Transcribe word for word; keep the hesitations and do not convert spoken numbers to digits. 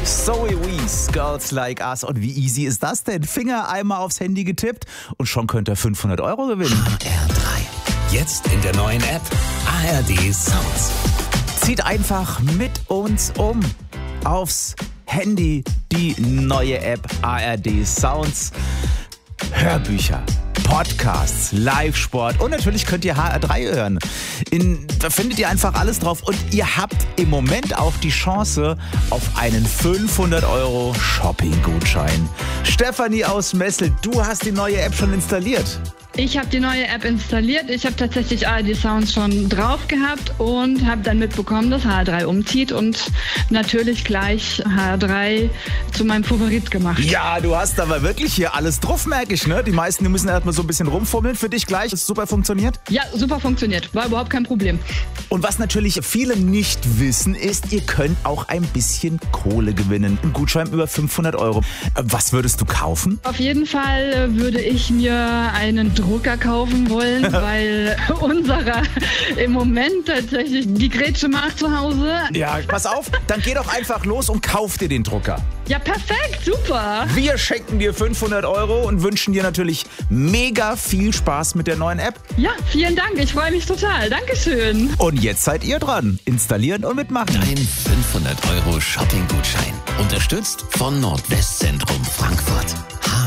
Zoe Wees, Girls Like Us. Und wie easy ist das denn? Finger einmal aufs Handy getippt und schon könnt ihr fünfhundert Euro gewinnen. H R drei. Jetzt in der neuen App A R D Sounds. Zieht einfach mit uns um aufs Handy die neue App A R D Sounds. Hörbücher, Podcasts, Live-Sport und natürlich könnt ihr H R drei hören. In, da findet ihr einfach alles drauf und ihr habt im Moment auch die Chance auf einen fünfhundert Euro Shopping-Gutschein. Stefanie aus Messel, du hast die neue App schon installiert. Ich habe die neue App installiert. Ich habe tatsächlich A R D Sounds schon drauf gehabt und habe dann mitbekommen, dass H R drei umzieht und natürlich gleich H R drei zu meinem Favorit gemacht. Ja, du hast aber wirklich hier alles drauf, merke ich, ne? Die meisten, die müssen erstmal so ein bisschen rumfummeln. Für dich gleich, ist super funktioniert? Ja, super funktioniert. War überhaupt kein Problem. Und was natürlich viele nicht wissen, ist, ihr könnt auch ein bisschen Kohle gewinnen. Ein Gutschein über fünfhundert Euro. Was würdest du kaufen? Auf jeden Fall würde ich mir einen Drucker kaufen wollen, weil unserer im Moment tatsächlich die Grätsche macht zu Hause. Ja, pass auf, dann geh doch einfach los und kauf dir den Drucker. Ja, perfekt, super. Wir schenken dir fünfhundert Euro und wünschen dir natürlich mega viel Spaß mit der neuen App. Ja, vielen Dank, ich freue mich total. Dankeschön. Und jetzt seid ihr dran. Installieren und mitmachen. Dein fünfhundert Euro Shopping-Gutschein. Unterstützt von Nordwestzentrum Frankfurt. H